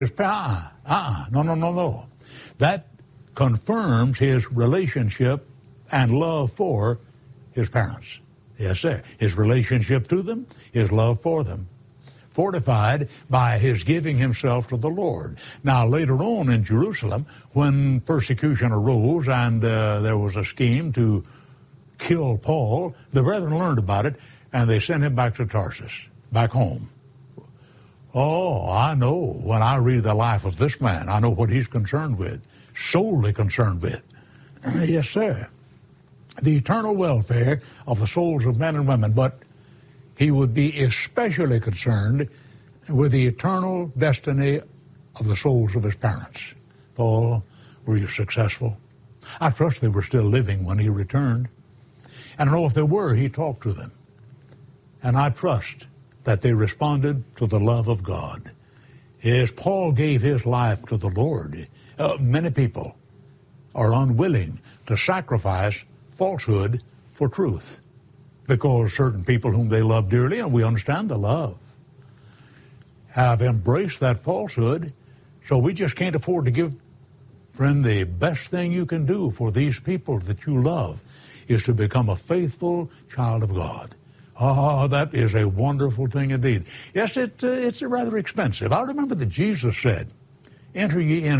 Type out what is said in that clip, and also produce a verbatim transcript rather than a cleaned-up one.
His pa- uh-uh, no, no, no, no. That confirms his relationship and love for his parents. Yes, sir. His relationship to them, his love for them, fortified by his giving himself to the Lord. Now, later on in Jerusalem, when persecution arose and uh, there was a scheme to kill Paul, the brethren learned about it, and they sent him back to Tarsus, back home. Oh, I know when I read the life of this man, I know what he's concerned with, solely concerned with. Yes, sir. The eternal welfare of the souls of men and women, but he would be especially concerned with the eternal destiny of the souls of his parents. Paul, were you successful? I trust they were still living when he returned. And I know if they were, he talked to them. And I trust that they responded to the love of God. As Paul gave his life to the Lord, uh, many people are unwilling to sacrifice falsehood for truth because certain people whom they love dearly, and we understand the love, have embraced that falsehood. So we just can't afford to give, friend, the best thing you can do for these people that you love is to become a faithful child of God. Oh, that is a wonderful thing indeed. Yes, it, uh, it's rather expensive. I remember that Jesus said, enter ye in